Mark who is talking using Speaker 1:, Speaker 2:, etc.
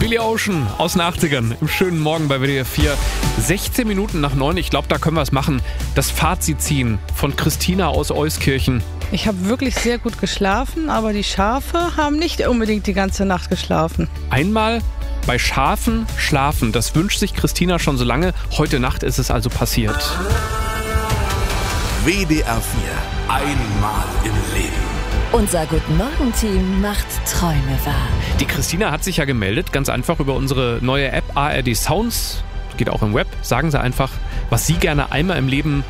Speaker 1: Billy Ocean aus den 80ern im schönen Morgen bei WDR 4. 16 Minuten nach 9, ich glaube, da können wir es machen. Das Fazit ziehen von Christina aus Euskirchen.
Speaker 2: Ich habe wirklich sehr gut geschlafen, aber die Schafe haben nicht unbedingt die ganze Nacht geschlafen.
Speaker 1: Einmal bei Schafen schlafen, das wünscht sich Christina schon so lange. Heute Nacht ist es also passiert.
Speaker 3: WDR 4, einmal im Leben.
Speaker 4: Unser Guten-Morgen-Team macht Träume wahr.
Speaker 1: Die Christina hat sich ja gemeldet, ganz einfach über unsere neue App ARD Sounds. Geht auch im Web. Sagen Sie einfach, was Sie gerne einmal im Leben